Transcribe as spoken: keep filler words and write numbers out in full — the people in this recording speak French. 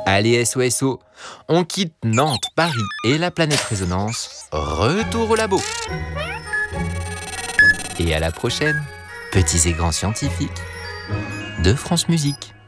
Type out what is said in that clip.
Allez S O S O, on quitte Nantes, Paris et la planète Résonance. Retour au labo. Et à la prochaine, petits et grands scientifiques de France Musique.